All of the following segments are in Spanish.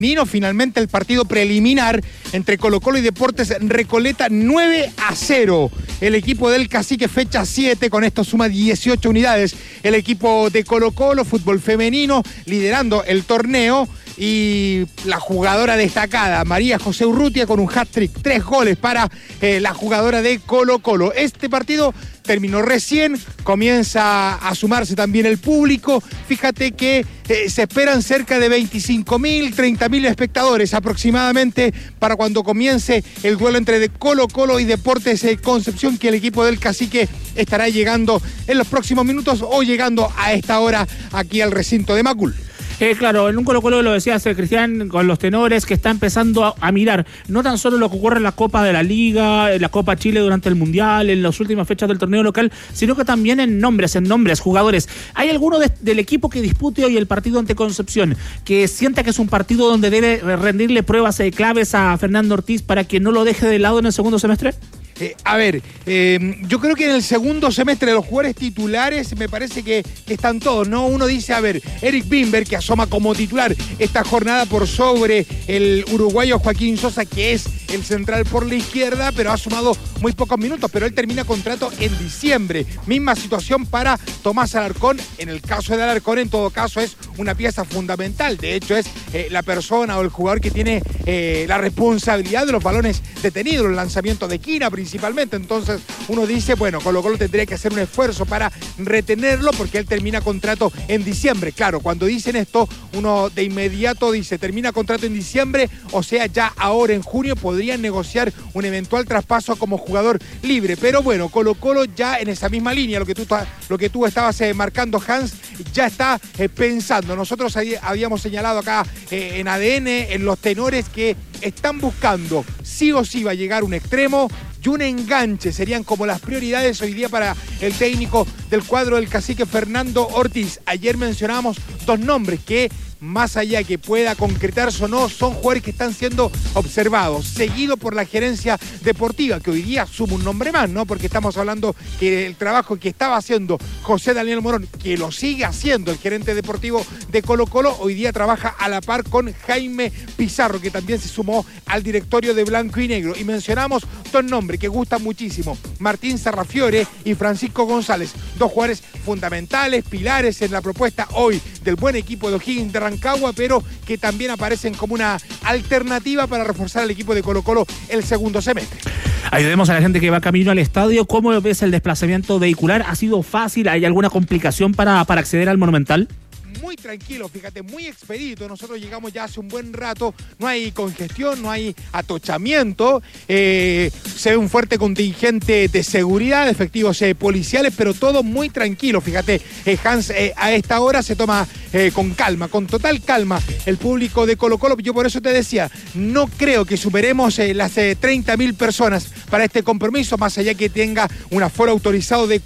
Vino finalmente el partido preliminar entre Colo-Colo y Deportes Recoleta, 9-0. El equipo del Cacique, fecha 7, con esto suma 18 unidades. El equipo de Colo-Colo, fútbol femenino, liderando el torneo. Y la jugadora destacada, María José Urrutia, con un hat-trick, 3 goles para la jugadora de Colo-Colo. Este partido terminó recién, comienza a sumarse también el público. Fíjate que se esperan cerca de 25.000, 30.000 espectadores aproximadamente para cuando comience el duelo entre Colo-Colo y Deportes Concepción, que el equipo del Cacique estará llegando en los próximos minutos o llegando a esta hora aquí al recinto de Macul. Claro, en un Colo-Colo, lo decías, Cristian, con los tenores, que está empezando a mirar no tan solo lo que ocurre en la Copa de la Liga, en la Copa Chile durante el Mundial, en las últimas fechas del torneo local, sino que también en nombres, jugadores. ¿Hay alguno del equipo que dispute hoy el partido ante Concepción que sienta que es un partido donde debe rendirle pruebas claves a Fernando Ortiz para que no lo deje de lado en el segundo semestre? Yo creo que en el segundo semestre de los jugadores titulares me parece que están todos, ¿no? Uno dice, Eric Bimber, que asoma como titular esta jornada por sobre el uruguayo Joaquín Sosa, que es el central por la izquierda, pero ha sumado muy pocos minutos, pero él termina contrato en diciembre. Misma situación para Tomás Alarcón. En el caso de Alarcón, en todo caso, es una pieza fundamental. De hecho, es la persona o el jugador que tiene la responsabilidad de los balones detenidos, los lanzamientos de esquina principalmente. Entonces uno dice, bueno, Colo-Colo tendría que hacer un esfuerzo para retenerlo porque él termina contrato en diciembre. Claro, cuando dicen esto, uno de inmediato dice, termina contrato en diciembre, o sea, ya ahora en junio podrían negociar un eventual traspaso como jugador libre. Pero bueno, Colo-Colo ya en esa misma línea, lo que tú estabas marcando, Hans, ya está pensando. Nosotros habíamos señalado acá en ADN, en los tenores, que están buscando sí o sí va a llegar un extremo y un enganche. Serían como las prioridades hoy día para el técnico del cuadro del Cacique, Fernando Ortiz. Ayer mencionábamos 2 nombres que, más allá que pueda concretarse o no, son jugadores que están siendo observados, seguido por la gerencia deportiva, que hoy día suma un nombre más, ¿no? Porque estamos hablando que el trabajo que estaba haciendo José Daniel Morón, que lo sigue haciendo el gerente deportivo de Colo-Colo, hoy día trabaja a la par con Jaime Pizarro, que también se sumó al directorio de Blanco y Negro. Y mencionamos 2 nombres que gustan muchísimo, Martín Sarrafiore y Francisco González, 2 jugadores fundamentales, pilares en la propuesta hoy del buen equipo de O'Higgins de Rancagua, pero que también aparecen como una alternativa para reforzar al equipo de Colo-Colo el segundo semestre. Ayudemos a la gente que va camino al estadio. ¿Cómo ves el desplazamiento vehicular? ¿Ha sido fácil? ¿Hay alguna complicación para acceder al Monumental? Muy tranquilo, fíjate, muy expedito. Nosotros llegamos ya hace un buen rato, no hay congestión, no hay atochamiento, se ve un fuerte contingente de seguridad, efectivos policiales, pero todo muy tranquilo. Fíjate, Hans, a esta hora se toma con calma, con total calma, el público de Colo-Colo. Yo por eso te decía, no creo que superemos las 30.000 personas para este compromiso, más allá que tenga un aforo autorizado de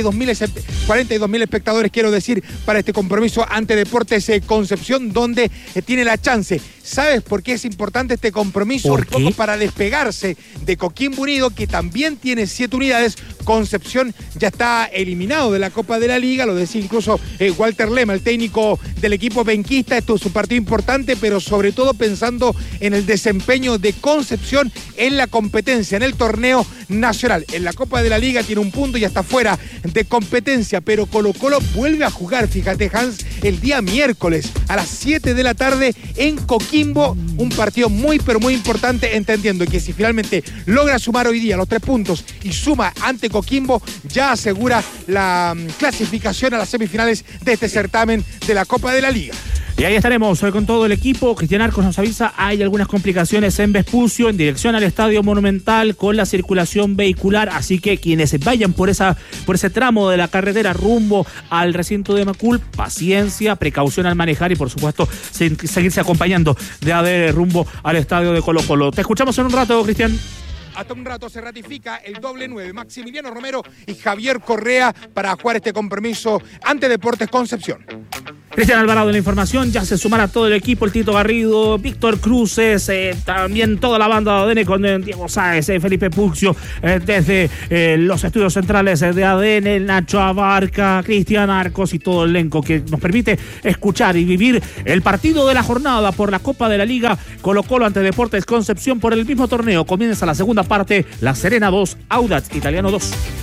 42.000 espectadores, quiero decir, para este compromiso ante Deportes Concepción, donde tiene la chance. ¿Sabes por qué es importante este compromiso? Un poco para despegarse de Coquimbo Unido, que también tiene 7 unidades. Concepción ya está eliminado de la Copa de la Liga, lo decía incluso Walter Lema, el técnico del equipo benquista. Esto es un partido importante, pero sobre todo pensando en el desempeño de Concepción en la competencia, en el torneo nacional. En la Copa de la Liga tiene 1 punto y ya está fuera de competencia, pero Colo-Colo vuelve a jugar, fíjate, Hans, el día miércoles a las 7 de la tarde en Coquimbo, un partido muy pero muy importante, entendiendo que si finalmente logra sumar hoy día los 3 puntos y suma ante Coquimbo, ya asegura la clasificación a las semifinales de este certamen de la Copa de la Liga. Y ahí estaremos con todo el equipo. Cristian Arcos nos avisa, hay algunas complicaciones en Vespucio, en dirección al Estadio Monumental, con la circulación vehicular, así que quienes vayan por ese tramo de la carretera rumbo al recinto de Macul, paciencia, precaución al manejar y por supuesto seguirse acompañando de ADN rumbo al estadio de Colo-Colo. Te escuchamos en un rato, Cristian. hasta un rato se ratifica el doble 9, Maximiliano Romero y Javier Correa para jugar este compromiso ante Deportes Concepción. Cristian Alvarado en la información, ya se sumará todo el equipo, el Tito Garrido, Víctor Cruces, también toda la banda de ADN con Diego Sáez, Felipe Puccio, desde los estudios centrales de ADN, Nacho Abarca, Cristian Arcos y todo el elenco que nos permite escuchar y vivir el partido de la jornada por la Copa de la Liga Colo-Colo ante Deportes Concepción por el mismo torneo. Comienza la segunda parte, La Serena 2, Audax Italiano 2.